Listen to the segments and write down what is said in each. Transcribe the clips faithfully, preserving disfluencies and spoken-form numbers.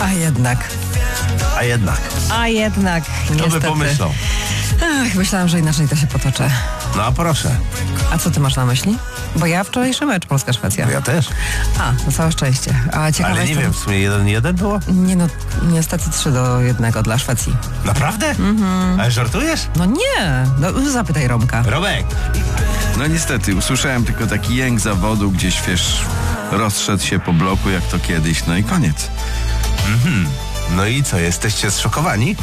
A jednak. A jednak. A jednak, Kto niestety. by pomyślał? Ach, myślałam, że inaczej to się potoczy. No a proszę. A co ty masz na myśli? Bo ja wczorajszy mecz Polska-Szwecja. Ja też. A, no całe szczęście. A ciekawe Ale nie jestem... wiem, w sumie jeden jeden było? Nie no, niestety trzy do jednego dla Szwecji. Naprawdę? Mhm. Ale żartujesz? No nie, no zapytaj Romka. Romek. No niestety, usłyszałem tylko taki jęk zawodu, gdzieś wiesz, rozszedł się po bloku jak to kiedyś, no i koniec. Mhm. No i co, jesteście zszokowani?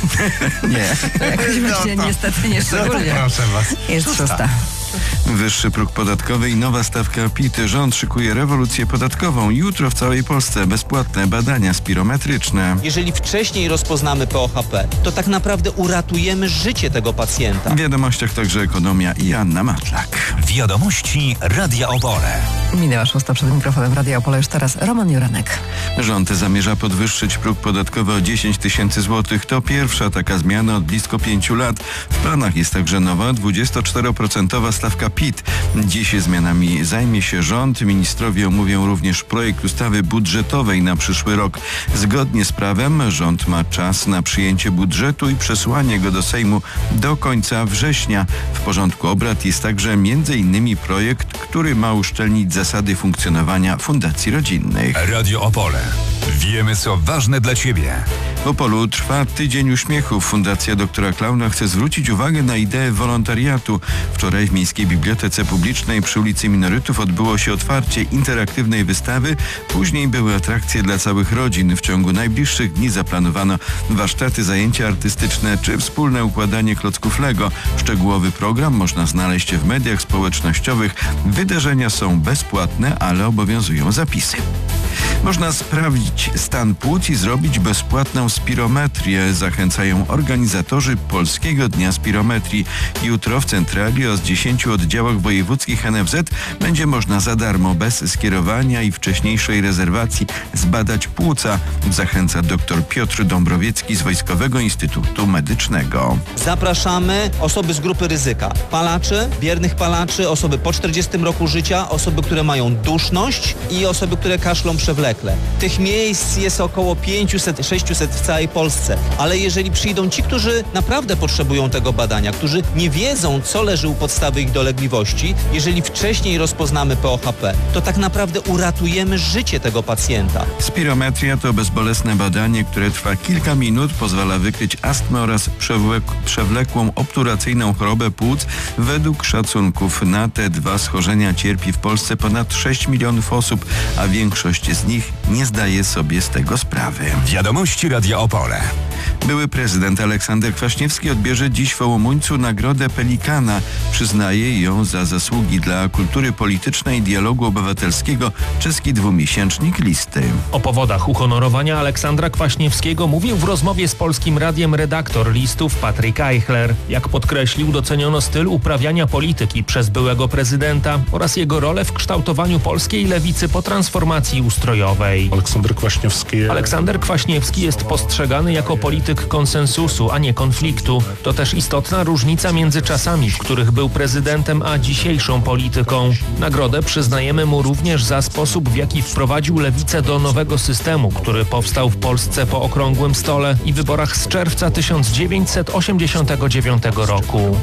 Nie. Jakoś właśnie niestety nie szczególnie. No, proszę was. Jest szósta. Wyższy próg podatkowy i nowa stawka P I T. Rząd szykuje rewolucję podatkową. Jutro w całej Polsce bezpłatne badania spirometryczne. Jeżeli wcześniej rozpoznamy P O H P, to tak naprawdę uratujemy życie tego pacjenta. W wiadomościach także ekonomia i Anna Matlak. Wiadomości Radia Opole. Minęła szósta przed mikrofonem Radia Opole. Już teraz Roman Juranek. Rząd zamierza podwyższyć próg podatkowy o dziesięć tysięcy złotych. To pierwsza taka zmiana od blisko pięciu lat. W planach jest także nowa dwudziestoczteroprocentowa stawka P I T. Dziś zmianami zajmie się rząd. Ministrowie omówią również projekt ustawy budżetowej na przyszły rok. Zgodnie z prawem rząd ma czas na przyjęcie budżetu i przesłanie go do Sejmu do końca września. W porządku obrad jest także między innymi projekt, który ma uszczelnić zasady funkcjonowania fundacji rodzinnych. Radio Opole. Wiemy, co ważne dla Ciebie. W Opolu trwa Tydzień Uśmiechu. Fundacja Doktora Klauna chce zwrócić uwagę na ideę wolontariatu. Wczoraj w Miejskiej Bibliotece Publicznej przy ulicy Minorytów odbyło się otwarcie interaktywnej wystawy. Później były atrakcje dla całych rodzin. W ciągu najbliższych dni zaplanowano warsztaty, zajęcia artystyczne czy wspólne układanie klocków Lego. Szczegółowy program można znaleźć w mediach społecznościowych. Wydarzenia są bezpłatne, ale obowiązują zapisy. Można sprawdzić stan płuc i zrobić bezpłatną spirometrię. Zachęcają organizatorzy Polskiego Dnia Spirometrii. Jutro w centrali o dziesięciu oddziałach wojewódzkich N F Z będzie można za darmo, bez skierowania i wcześniejszej rezerwacji zbadać płuca. Zachęca dr Piotr Dąbrowiecki z Wojskowego Instytutu Medycznego. Zapraszamy osoby z grupy ryzyka. Palaczy, biernych palaczy, osoby po czterdziestym roku życia, osoby, które mają duszność i osoby, które kaszlą przewlekle. Tych miejsc jest około pięćset sześćset w całej Polsce, ale jeżeli przyjdą ci, którzy naprawdę potrzebują tego badania, którzy nie wiedzą, co leży u podstawy ich dolegliwości, jeżeli wcześniej rozpoznamy P O H P, to tak naprawdę uratujemy życie tego pacjenta. Spirometria to bezbolesne badanie, które trwa kilka minut, pozwala wykryć astmę oraz przewlek- przewlekłą obturacyjną chorobę płuc. Według szacunków na te dwa schorzenia cierpi w Polsce ponad sześć milionów osób, a większość z nich nie zdaje sobie z tego sprawy. Wiadomości Radia Opole. Były prezydent Aleksander Kwaśniewski odbierze dziś w Wołomuńcu Nagrodę Pelikana. Przyznaje ją za zasługi dla kultury politycznej i dialogu obywatelskiego czeski dwumiesięcznik Listy. O powodach uhonorowania Aleksandra Kwaśniewskiego mówił w rozmowie z Polskim Radiem redaktor Listów Patryk Eichler. Jak podkreślił, doceniono styl uprawiania polityki przez byłego prezydenta oraz jego rolę w kształtowaniu polskiej lewicy po transformacji ustrojowej. Aleksander Kwaśniewski. Aleksander Kwaśniewski jest postrzegany jako polityk konsensusu, a nie konfliktu. To też istotna różnica między czasami, w których był prezydentem, a dzisiejszą polityką. Nagrodę przyznajemy mu również za sposób, w jaki wprowadził lewicę do nowego systemu, który powstał w Polsce po okrągłym stole i wyborach z czerwca tysiąc dziewięćset osiemdziesiątego dziewiątego roku.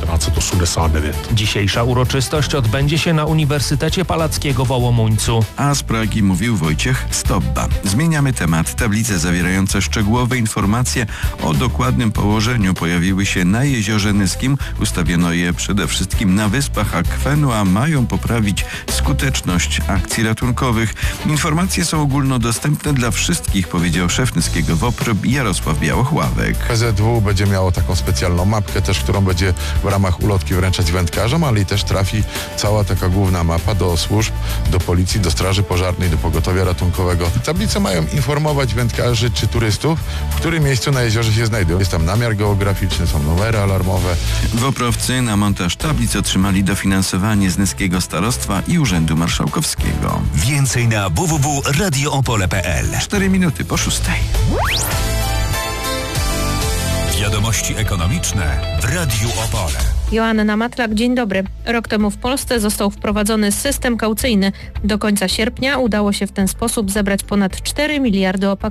Dzisiejsza uroczystość odbędzie się na Uniwersytecie Palackiego w Wołomuńcu. A z Pragi mówił Wojciech Stobba. Zmieniamy temat. Tablice zawierające szczegółowe informacje o dokładnym położeniu pojawiły się na Jeziorze Nyskim. Ustawiono je przede wszystkim na wyspach akwenu, a mają poprawić skuteczność akcji ratunkowych. Informacje są ogólnodostępne dla wszystkich, powiedział szef Nyskiego W O P R Jarosław Białochławek. P Z W będzie miało taką specjalną mapkę też, którą będzie w ramach ulotki wręczać wędkarzom, ale i też trafi cała taka główna mapa do służb, do policji, do straży pożarnej, do pogotowia ratunkowego. Tablice mają informować wędkarzy czy turystów, w którym miejscu na jeziorze się znajdują. Jest tam namiar geograficzny, są numery alarmowe. Woprowcy na montaż tablic otrzymali dofinansowanie z Nyskiego Starostwa i Urzędu Marszałkowskiego. Więcej na w w w kropka radio opole kropka p l. Cztery minuty po szóstej. Wiadomości ekonomiczne w Radiu Opole. Joanna Matlak, dzień dobry. Rok temu w Polsce został wprowadzony system kaucyjny. Do końca sierpnia udało się w ten sposób zebrać ponad cztery miliardy opakowań.